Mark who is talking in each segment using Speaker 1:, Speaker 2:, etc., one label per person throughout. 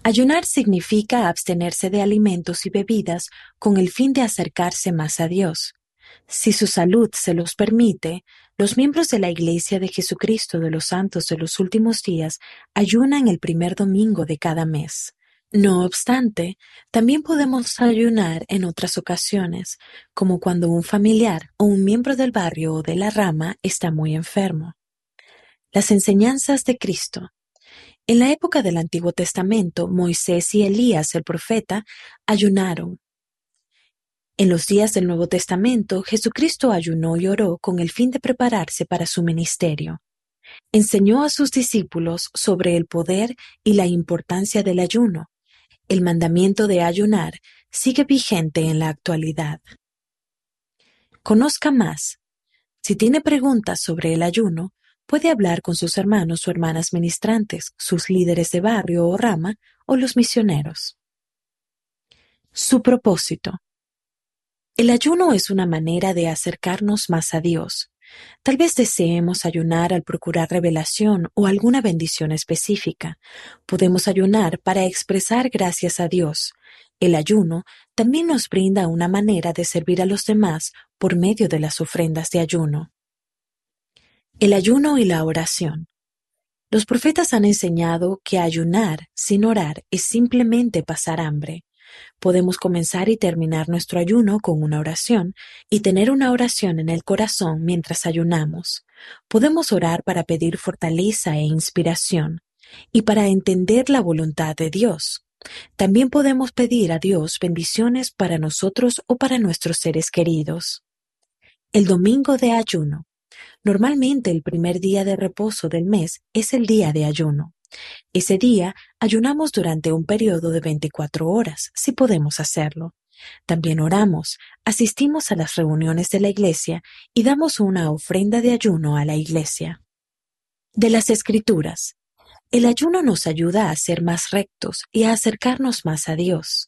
Speaker 1: Ayunar significa abstenerse de alimentos y bebidas con el fin de acercarse más a Dios. Si su salud se los permite, los miembros de la Iglesia de Jesucristo de los Santos de los Últimos Días ayunan el primer domingo de cada mes. No obstante, también podemos ayunar en otras ocasiones, como cuando un familiar o un miembro del barrio o de la rama está muy enfermo. Las enseñanzas de Cristo. En la época del Antiguo Testamento, Moisés y Elías el profeta ayunaron. En los días del Nuevo Testamento, Jesucristo ayunó y oró con el fin de prepararse para su ministerio. Enseñó a sus discípulos sobre el poder y la importancia del ayuno. El mandamiento de ayunar sigue vigente en la actualidad. Conozca más. Si tiene preguntas sobre el ayuno, puede hablar con sus hermanos o hermanas ministrantes, sus líderes de barrio o rama o los misioneros. Su propósito. El ayuno es una manera de acercarnos más a Dios. Tal vez deseemos ayunar al procurar revelación o alguna bendición específica. Podemos ayunar para expresar gracias a Dios. El ayuno también nos brinda una manera de servir a los demás por medio de las ofrendas de ayuno. El ayuno y la oración. Los profetas han enseñado que ayunar sin orar es simplemente pasar hambre. Podemos comenzar y terminar nuestro ayuno con una oración y tener una oración en el corazón mientras ayunamos. Podemos orar para pedir fortaleza e inspiración y para entender la voluntad de Dios. También podemos pedir a Dios bendiciones para nosotros o para nuestros seres queridos. El domingo de ayuno. Normalmente el primer día de reposo del mes es el día de ayuno. Ese día ayunamos durante un periodo de 24 horas, si podemos hacerlo. También oramos, asistimos a las reuniones de la iglesia y damos una ofrenda de ayuno a la iglesia. De las Escrituras. El ayuno nos ayuda a ser más rectos y a acercarnos más a Dios.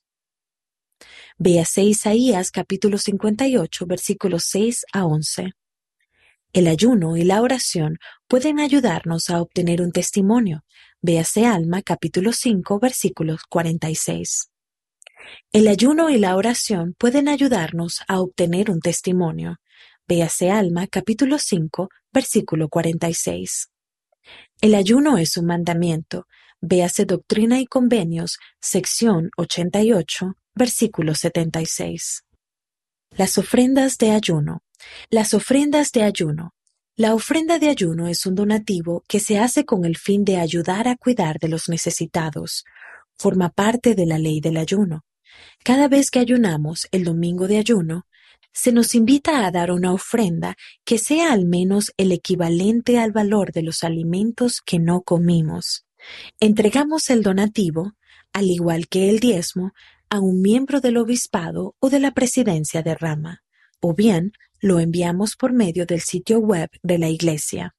Speaker 1: Véase Isaías capítulo 58, versículos 6 a 11. El ayuno y la oración pueden ayudarnos a obtener un testimonio. Véase Alma capítulo 5, versículos 46. El ayuno y la oración pueden ayudarnos a obtener un testimonio. Véase Alma capítulo 5, versículo 46. El ayuno es un mandamiento. Véase Doctrina y Convenios, sección 88, versículo 76. Las ofrendas de ayuno. Las ofrendas de ayuno. La ofrenda de ayuno es un donativo que se hace con el fin de ayudar a cuidar de los necesitados. Forma parte de la ley del ayuno. Cada vez que ayunamos el domingo de ayuno, se nos invita a dar una ofrenda que sea al menos el equivalente al valor de los alimentos que no comimos. Entregamos el donativo, al igual que el diezmo, a un miembro del obispado o de la presidencia de rama, o bien lo enviamos por medio del sitio web de la iglesia.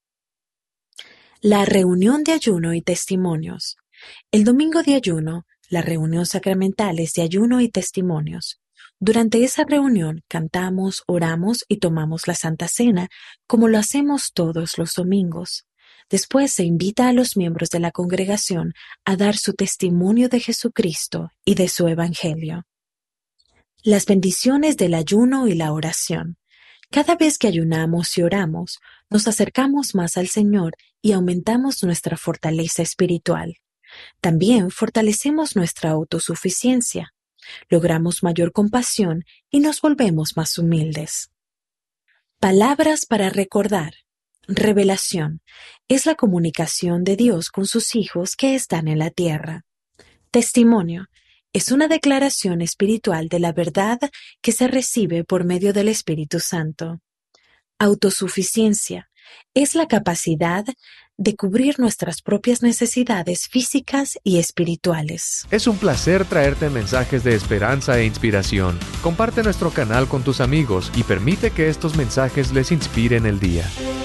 Speaker 1: La reunión de ayuno y testimonios. El domingo de ayuno, la reunión sacramental es de ayuno y testimonios. Durante esa reunión cantamos, oramos y tomamos la Santa Cena, como lo hacemos todos los domingos. Después se invita a los miembros de la congregación a dar su testimonio de Jesucristo y de su Evangelio. Las bendiciones del ayuno y la oración. Cada vez que ayunamos y oramos, nos acercamos más al Señor y aumentamos nuestra fortaleza espiritual. También fortalecemos nuestra autosuficiencia. Logramos mayor compasión y nos volvemos más humildes. Palabras para recordar. Revelación. Es la comunicación de Dios con sus hijos que están en la tierra. Testimonio. Es una declaración espiritual de la verdad que se recibe por medio del Espíritu Santo. Autosuficiencia. Es la capacidad de cubrir nuestras propias necesidades físicas y espirituales.
Speaker 2: Es un placer traerte mensajes de esperanza e inspiración. Comparte nuestro canal con tus amigos y permite que estos mensajes les inspiren el día.